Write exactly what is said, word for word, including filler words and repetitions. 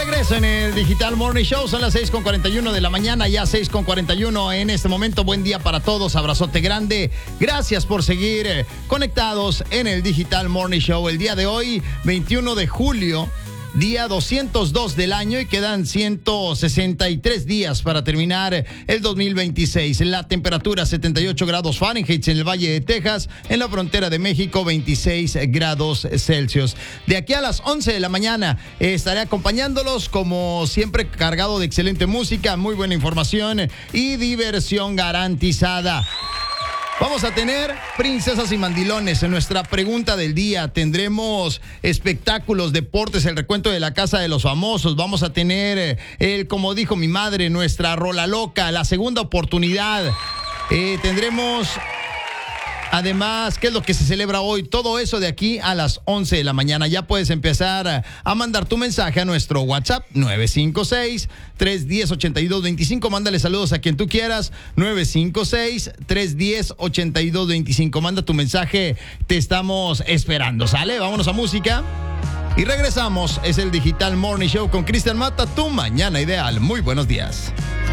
regreso en el Digital Morning Show. Son las seis con cuarenta y uno de la mañana, ya seis con cuarenta y uno en este momento. Buen día para todos, abrazote grande. Gracias por seguir eh, conectados en el Digital Morning Show. El día de hoy, veintiuno de julio, día doscientos dos del año, y quedan ciento sesenta y tres días para terminar el dos mil veintiséis. La temperatura setenta y ocho grados Fahrenheit en el Valle de Texas, en la frontera de México veintiséis grados Celsius. De aquí a las once de la mañana eh, estaré acompañándolos, como siempre, cargado de excelente música, muy buena información y diversión garantizada. Vamos a tener princesas y mandilones en nuestra pregunta del día. Tendremos espectáculos, deportes, el recuento de la casa de los famosos. Vamos a tener el, como dijo mi madre, nuestra rola loca, la segunda oportunidad. Eh, tendremos además, ¿qué es lo que se celebra hoy? Todo eso de aquí a las once de la mañana. Ya puedes empezar a mandar tu mensaje a nuestro WhatsApp nueve cinco seis, tres uno cero, ocho dos dos cinco. Mándale saludos a quien tú quieras. nueve cinco seis, tres uno cero, ocho dos dos cinco. Manda tu mensaje. Te estamos esperando, ¿sale? Vámonos a música. Y regresamos. Es el Digital Morning Show con Cristian Mata, tu mañana ideal. Muy buenos días.